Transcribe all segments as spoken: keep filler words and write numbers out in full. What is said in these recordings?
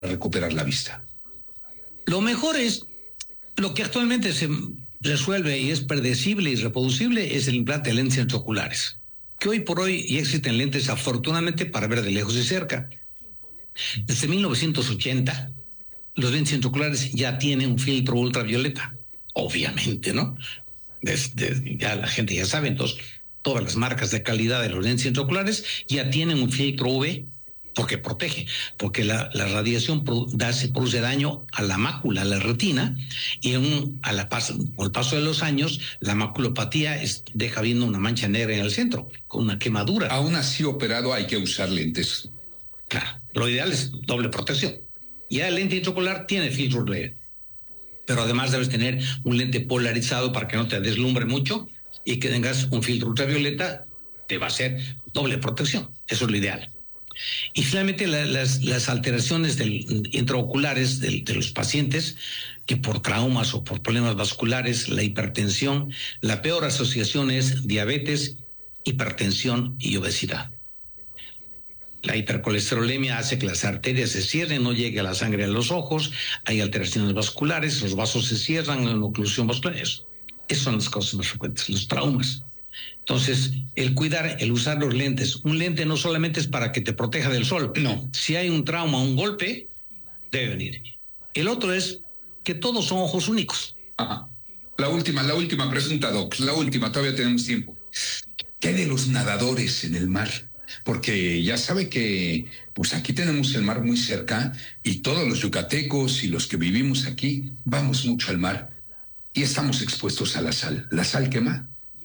recuperar la vista? Lo mejor es, lo que actualmente se resuelve y es predecible y reproducible, es el implante de lentes intraoculares, que hoy por hoy ya existen lentes afortunadamente para ver de lejos y cerca. Desde mil novecientos ochenta, los lentes intraoculares ya tienen un filtro ultravioleta, obviamente, ¿no? Desde, ya la gente ya sabe, entonces todas las marcas de calidad de los lentes intraoculares ya tienen un filtro U V, porque protege, porque la, la radiación da, se produce daño a la mácula, a la retina, y en, a la paso, con el paso de los años, la maculopatía es, deja viendo una mancha negra en el centro, con una quemadura. Aún así operado hay que usar lentes. Claro, lo ideal es doble protección. Ya el lente intraocular tiene filtro U V, pero además debes tener un lente polarizado para que no te deslumbre mucho y que tengas un filtro ultravioleta, te va a hacer doble protección. Eso es lo ideal. Y finalmente la, las, las alteraciones del, intraoculares del, de los pacientes que por traumas o por problemas vasculares, la hipertensión, la peor asociación es diabetes, hipertensión y obesidad. La hipercolesterolemia hace que las arterias se cierren, no llegue a la sangre a los ojos, hay alteraciones vasculares, los vasos se cierran, la oclusión vascular. Esas son las causas más frecuentes, los traumas. Entonces, el cuidar, el usar los lentes. Un lente no solamente es para que te proteja del sol. No. Si hay un trauma, un golpe, debe venir. El otro es que todos son ojos únicos. Ajá. La última, la última pregunta, Doc. La última, todavía tenemos tiempo. ¿Qué de los nadadores en el mar? Porque ya sabe que pues aquí tenemos el mar muy cerca y todos los yucatecos y los que vivimos aquí vamos mucho al mar y estamos expuestos a la sal. ¿La sal quema?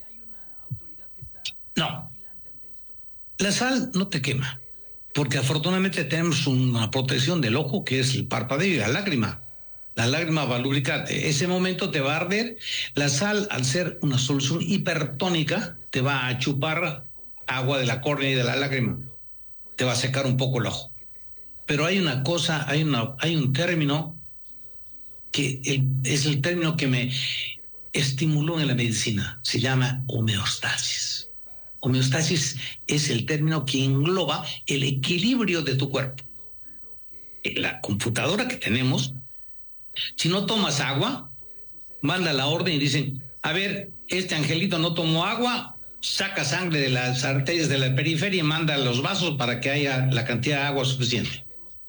No, la sal no te quema, porque afortunadamente tenemos una protección del ojo que es el parpadeo y la lágrima. La lágrima va a lubricarte. Ese momento te va a arder. La sal, al ser una solución hipertónica, te va a chupar agua de la córnea y de la lágrima. Te va a secar un poco el ojo. Pero hay una cosa, hay, una, hay un término que el, es el término que me estimuló en la medicina. Se llama homeostasis. Homeostasis es el término que engloba el equilibrio de tu cuerpo. En la computadora que tenemos, si no tomas agua, manda la orden y dicen, a ver, este angelito no tomó agua, saca sangre de las arterias de la periferia y manda a los vasos para que haya la cantidad de agua suficiente,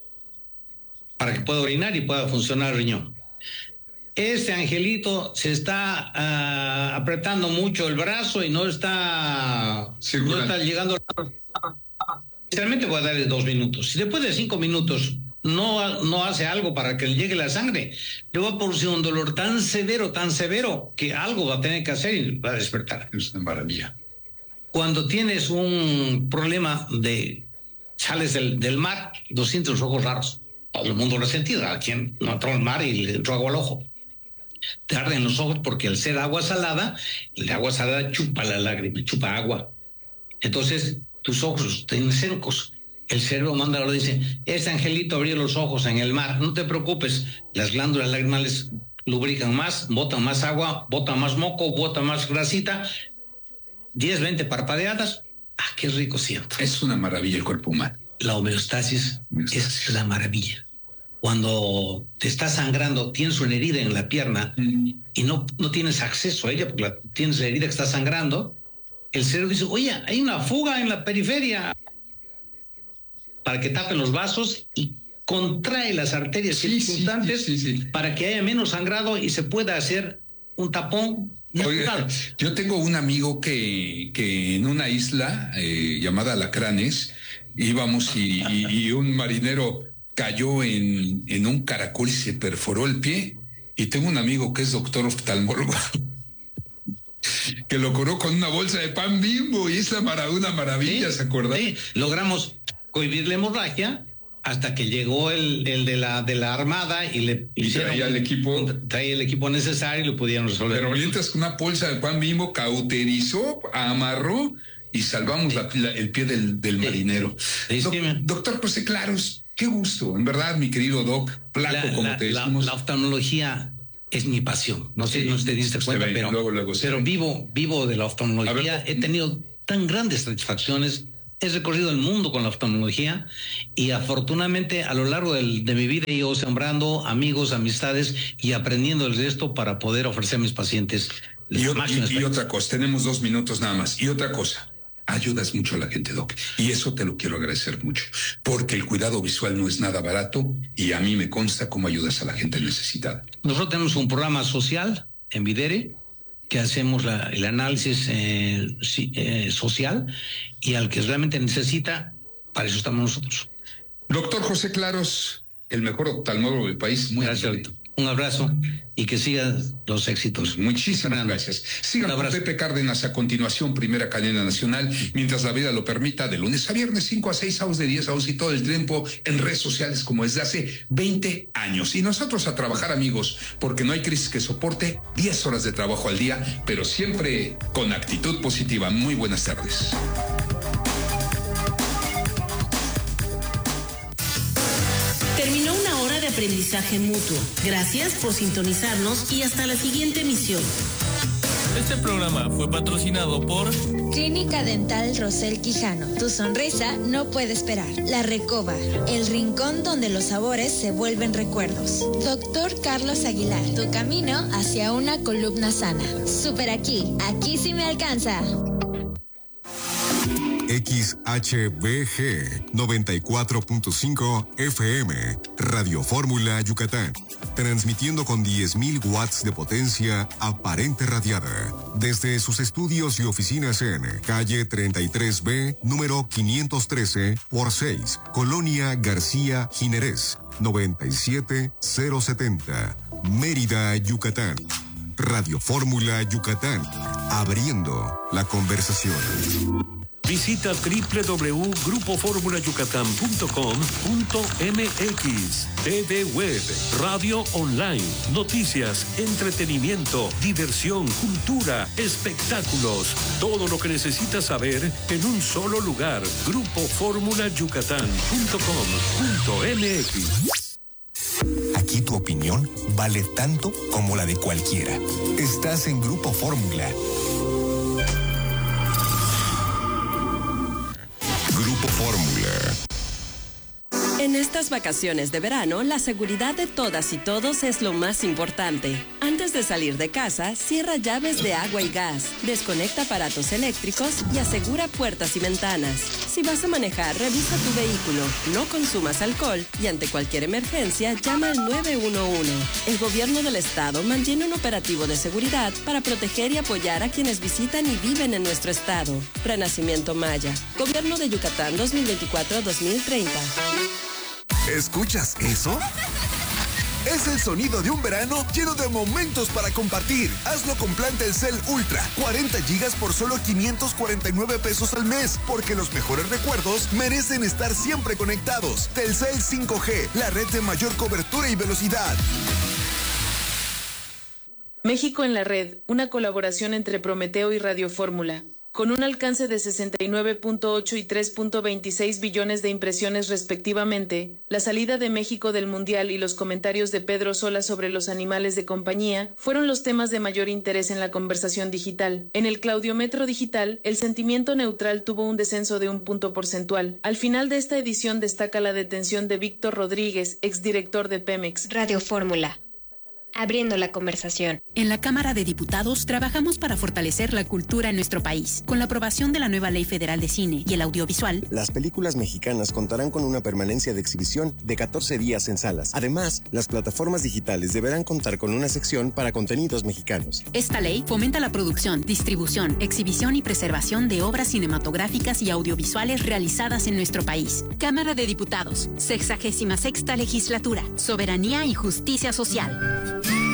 para que pueda orinar y pueda funcionar el riñón. Este angelito se está uh, apretando mucho el brazo y no está, no está llegando. Realmente voy a darle dos minutos. Si después de cinco minutos no, no hace algo para que le llegue la sangre, le va a producir un dolor tan severo, tan severo, que algo va a tener que hacer y va a despertar. Es una maravilla. Cuando tienes un problema de sales del, del mar, lo sientes los ojos raros. Todo el mundo lo ha sentido. A quien no entró al mar y le entró agua al ojo. Te arden los ojos porque al ser agua salada, el agua salada chupa la lágrima, chupa agua. Entonces, tus ojos están secos. El cerebro manda lo dice, este angelito abrió los ojos en el mar, no te preocupes, las glándulas lagrimales lubrican más, botan más agua, botan más moco, botan más grasita, diez, veinte parpadeadas, ah, qué rico siento. Es una maravilla el cuerpo humano. La homeostasis, homeostasis. Es la maravilla. Cuando te está sangrando, tienes una herida en la pierna mm. y no, no tienes acceso a ella porque la, tienes la herida que está sangrando, el cerebro dice, oye, hay una fuga en la periferia, para que tapen los vasos y contrae las arterias sí, circundantes sí, sí, sí, sí. para que haya menos sangrado y se pueda hacer un tapón. Oiga, yo tengo un amigo que, que en una isla eh, llamada Alacranes íbamos y, y, y un marinero cayó en, en un caracol y se perforó el pie. Y tengo un amigo que es doctor oftalmólogo que lo curó con una bolsa de pan Bimbo y es una, una maravilla, ¿sí? ¿Se acuerdan? Sí, logramos cohibir la hemorragia hasta que llegó el, el de la de la armada y le y hicieron, traía el equipo traía el equipo necesario y lo pudieron resolver. Pero mientras con una bolsa de pan Bimbo cauterizó, amarró y salvamos sí. la, la, el pie del, del sí. marinero. Sí, Do, sí, doctor José Claros, qué gusto, en verdad, mi querido Doc, Placo, la, como la, te decimos. La, la oftalmología es mi pasión. No sé, sí, no te diste cuenta, pero, luego, luego pero vivo, vivo de la oftalmología. He tenido tan grandes satisfacciones He recorrido el mundo con la oftalmología y afortunadamente a lo largo del, de mi vida he ido sembrando amigos, amistades y aprendiendo de esto para poder ofrecer a mis pacientes. Y, y, y otra cosa, tenemos dos minutos nada más. Y otra cosa, ayudas mucho a la gente, Doc. Y eso te lo quiero agradecer mucho, porque el cuidado visual no es nada barato y a mí me consta cómo ayudas a la gente necesitada. Nosotros tenemos un programa social en Videre, que hacemos la, el análisis eh, sí, eh, social, y al que realmente necesita, para eso estamos nosotros. Doctor José Claros, el mejor oftalmólogo del país. Muy gracias. Un abrazo y que sigan los éxitos. Muchísimas Fernando. Gracias. Sigan con Pepe Cárdenas a continuación, primera cadena nacional, mientras la vida lo permita, de lunes a viernes, cinco a seis, sábados de diez a once y todo el tiempo en redes sociales como desde hace veinte años. Y nosotros a trabajar, amigos, porque no hay crisis que soporte diez horas de trabajo al día, pero siempre con actitud positiva. Muy buenas tardes. Terminó una hora de aprendizaje mutuo. Gracias por sintonizarnos y hasta la siguiente emisión. Este programa fue patrocinado por Clínica Dental Rosel Quijano. Tu sonrisa no puede esperar. La Recoba, el rincón donde los sabores se vuelven recuerdos. Doctor Carlos Aguilar, tu camino hacia una columna sana. Super aquí, aquí sí me alcanza. X H B G noventa y cuatro punto cinco F M, Radio Fórmula Yucatán, transmitiendo con diez mil watts de potencia aparente radiada, desde sus estudios y oficinas en calle treinta y tres B, número quinientos trece por seis, Colonia García Jiménez, noventa y siete mil setenta, Mérida, Yucatán. Radio Fórmula Yucatán, abriendo la conversación. Visita doble u doble u doble u punto grupo fórmula yucatán punto com punto m x. T V Web, radio online, noticias, entretenimiento, diversión, cultura, espectáculos. Todo lo que necesitas saber en un solo lugar. grupo fórmula yucatán punto com punto m x. Aquí tu opinión vale tanto como la de cualquiera. Estás en Grupo Fórmula. Grupo Fórmula. En estas vacaciones de verano, la seguridad de todas y todos es lo más importante. Antes de salir de casa, cierra llaves de agua y gas, desconecta aparatos eléctricos y asegura puertas y ventanas. Si vas a manejar, revisa tu vehículo, no consumas alcohol y ante cualquier emergencia, llama al nueve uno uno. El gobierno del estado mantiene un operativo de seguridad para proteger y apoyar a quienes visitan y viven en nuestro estado. Renacimiento Maya. Gobierno de Yucatán dos mil veinticuatro a dos mil treinta. ¿Escuchas eso? Es el sonido de un verano lleno de momentos para compartir. Hazlo con plan Telcel Ultra, cuarenta gigas por solo quinientos cuarenta y nueve pesos al mes, porque los mejores recuerdos merecen estar siempre conectados. Telcel cinco G, la red de mayor cobertura y velocidad. México en la red, una colaboración entre Prometeo y Radio Fórmula. Con un alcance de sesenta y nueve punto ocho y tres punto veintiséis billones de impresiones respectivamente, la salida de México del Mundial y los comentarios de Pedro Sola sobre los animales de compañía fueron los temas de mayor interés en la conversación digital. En el claudiómetro digital, el sentimiento neutral tuvo un descenso de un punto porcentual. Al final de esta edición destaca la detención de Víctor Rodríguez, exdirector de Pemex. Radio Fórmula. Abriendo la conversación. En la Cámara de Diputados trabajamos para fortalecer la cultura en nuestro país. Con la aprobación de la nueva Ley Federal de Cine y el Audiovisual, las películas mexicanas contarán con una permanencia de exhibición de catorce días en salas. Además, las plataformas digitales deberán contar con una sección para contenidos mexicanos. Esta ley fomenta la producción, distribución, exhibición y preservación de obras cinematográficas y audiovisuales realizadas en nuestro país. Cámara de Diputados, sexagésima sexta legislatura, soberanía y justicia social.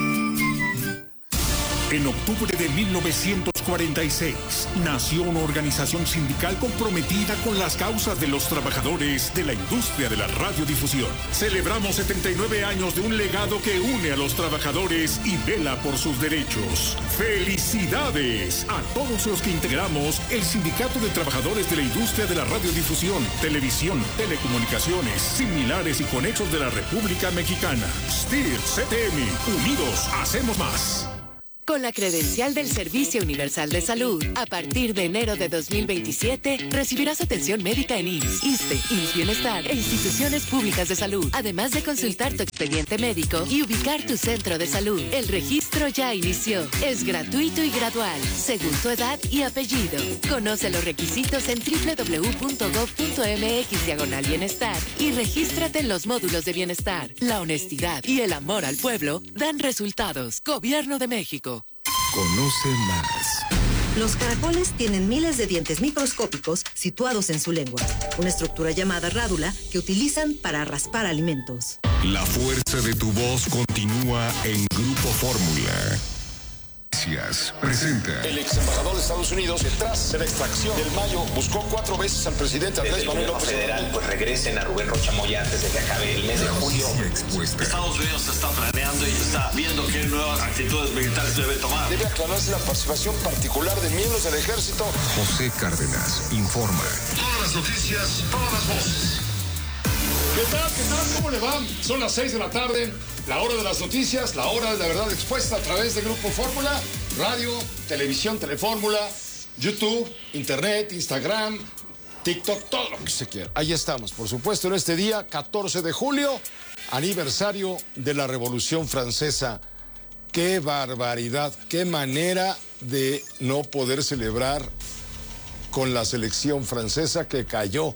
En octubre de mil novecientos cuarenta y seis, nació una organización sindical comprometida con las causas de los trabajadores de la industria de la radiodifusión. Celebramos setenta y nueve años de un legado que une a los trabajadores y vela por sus derechos. ¡Felicidades a todos los que integramos el Sindicato de Trabajadores de la Industria de la Radiodifusión, Televisión, Telecomunicaciones, similares y conexos de la República Mexicana! S T I R C T M, unidos hacemos más. Con la credencial del Servicio Universal de Salud, a partir de enero de dos mil veintisiete, recibirás atención médica en I M S S, ISSSTE, I M S S Bienestar e instituciones públicas de salud, además de consultar tu expediente médico y ubicar tu centro de salud. El registro ya inició. Es gratuito y gradual, según tu edad y apellido. Conoce los requisitos en doble u doble u doble u punto gob punto eme equis diagonal bienestar y regístrate en los módulos de bienestar. La honestidad y el amor al pueblo dan resultados. Gobierno de México. Conoce más. Los caracoles tienen miles de dientes microscópicos situados en su lengua, una estructura llamada rádula que utilizan para raspar alimentos. La fuerza de tu voz continúa en Grupo Fórmula. Presenta. El ex embajador de Estados Unidos, detrás de la extracción del Mayo, buscó cuatro veces al presidente Andrés Manuel López Obrador. Federal, pues regresen a Rubén Rocha Moya antes de que acabe el mes de julio. Estados Unidos está planeando y está viendo qué nuevas actitudes militares debe tomar. Debe aclararse la participación particular de miembros del ejército. José Cárdenas informa. Todas las noticias, todas las voces. ¿Qué tal? ¿Qué tal? ¿Cómo le va? Son las seis de la tarde, la hora de las noticias, la hora de la verdad expuesta a través de Grupo Fórmula, radio, televisión, Telefórmula, YouTube, Internet, Instagram, TikTok, todo lo que se quiera. Ahí estamos, por supuesto, en este día, catorce de julio, aniversario de la Revolución Francesa. ¡Qué barbaridad! ¡Qué manera de no poder celebrar con la selección francesa que cayó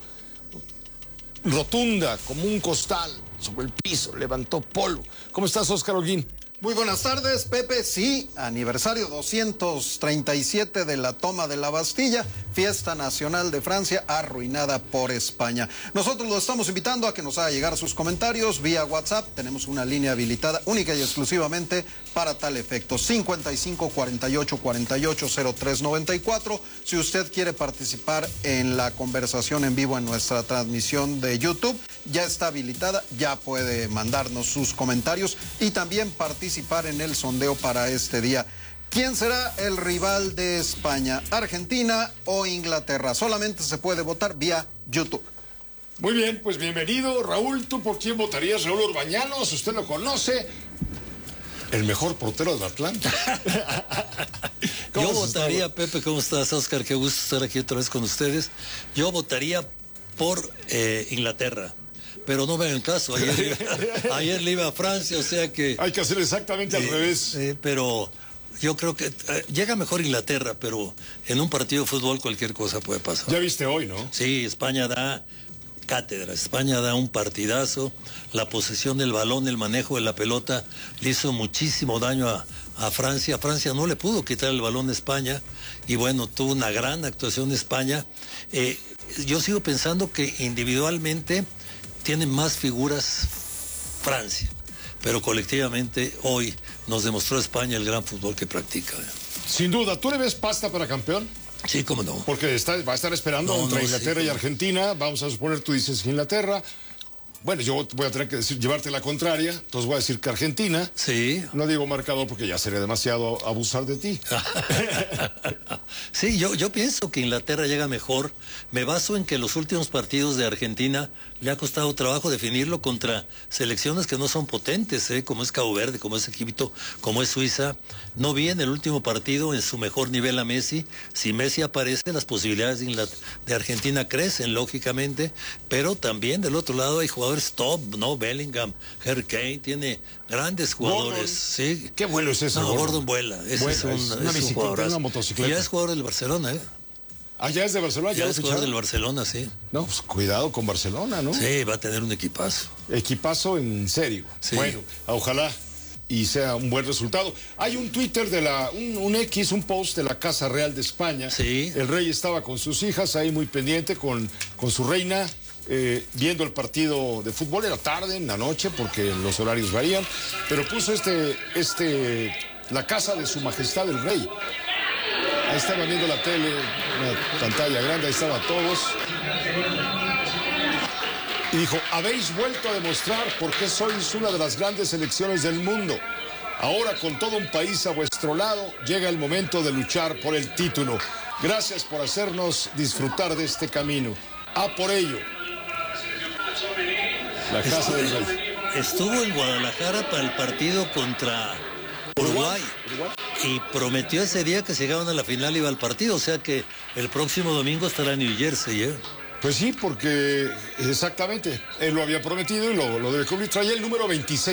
rotunda, como un costal, sobre el piso, levantó polvo. ¿Cómo estás, Óscar Holguín? Muy buenas tardes, Pepe. Sí, aniversario doscientos treinta y siete de la toma de la Bastilla, fiesta nacional de Francia arruinada por España. Nosotros lo estamos invitando a que nos haga llegar sus comentarios vía WhatsApp. Tenemos una línea habilitada única y exclusivamente para tal efecto. cincuenta y cinco, cuarenta y ocho, cuarenta y ocho, cero tres noventa y cuatro. Si usted quiere participar en la conversación en vivo en nuestra transmisión de YouTube, ya está habilitada, ya puede mandarnos sus comentarios y también participar participar en el sondeo para este día. ¿Quién será el rival de España? ¿Argentina o Inglaterra? Solamente se puede votar vía YouTube. Muy bien, pues bienvenido, Raúl. ¿Tú por quién votarías? Raúl Orbañanos, usted lo conoce. El mejor portero del Atlanta. Yo votaría, estado? Pepe, ¿cómo estás, Óscar? Qué gusto estar aquí otra vez con ustedes. Yo votaría por eh, Inglaterra. Pero no me hagan caso, ayer, ayer le iba a Francia, o sea que... Hay que hacer exactamente eh, al revés. Eh, pero yo creo que eh, llega mejor Inglaterra, pero en un partido de fútbol cualquier cosa puede pasar. Ya viste hoy, ¿no? Sí, España da cátedra, España da un partidazo, la posesión del balón, el manejo de la pelota, le hizo muchísimo daño a, a Francia. Francia no le pudo quitar el balón a España, y bueno, tuvo una gran actuación de España. Eh, yo sigo pensando que individualmente tiene más figuras Francia, pero colectivamente hoy nos demostró España el gran fútbol que practica. Sin duda, ¿tú le ves pasta para campeón? Sí, cómo no. Porque está, va a estar esperando no, entre no, Inglaterra sí, y Argentina. Vamos a suponer, tú dices Inglaterra. Bueno, yo voy a tener que decir, llevarte la contraria, entonces voy a decir que Argentina. Sí. No digo marcador porque ya sería demasiado abusar de ti. Sí, yo, yo pienso que Inglaterra llega mejor. Me baso en que los últimos partidos de Argentina le ha costado trabajo definirlo contra selecciones que no son potentes, ¿eh? Como es Cabo Verde, como es Egipto, como es Suiza. No vi en el último partido en su mejor nivel a Messi. Si Messi aparece, las posibilidades de, Inglaterra, de Argentina crecen, lógicamente, pero también del otro lado hay jugadores top, ¿no? Bellingham, Harry Kane, tiene grandes jugadores. ¿Sí? ¿Qué vuelo es ese? No, Gordon, Gordon vuela. Ese bueno, es un, es una es bicicleta, un una motocicleta. Y ya es jugador del Barcelona, ¿eh? Ah, ya es de Barcelona, ya, ya es jugador del Barcelona, sí. No, pues cuidado con Barcelona, ¿no? Sí, va a tener un equipazo. Equipazo en serio. Sí. Bueno, ojalá y sea un buen resultado. Hay un Twitter de la, un, un X, un post de la Casa Real de España. Sí. El rey estaba con sus hijas ahí muy pendiente con, con su reina, eh, viendo el partido de fútbol. Era tarde, en la noche, porque los horarios varían, pero puso este, este, la casa de su majestad el rey. Ahí estaba viendo la tele, una pantalla grande, ahí estaban todos. Y dijo, habéis vuelto a demostrar por qué sois una de las grandes selecciones del mundo. Ahora, con todo un país a vuestro lado, llega el momento de luchar por el título. Gracias por hacernos disfrutar de este camino. A por ello. La casa del rey. Estuvo en Guadalajara para el partido contra Uruguay. Uruguay. y prometió ese día que si llegaban a la final iba al partido, o sea que el próximo domingo estará en New Jersey, ¿eh? Pues sí, porque exactamente, él lo había prometido y lo, lo debe cumplir. Traía el número veintiséis.